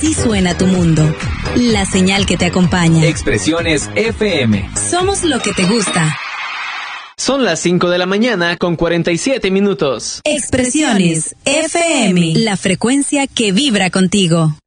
Así suena tu mundo. La señal que te acompaña. Expresiones FM. Somos lo que te gusta. Son las 5 de la mañana con 47 minutos. Expresiones FM. La frecuencia que vibra contigo.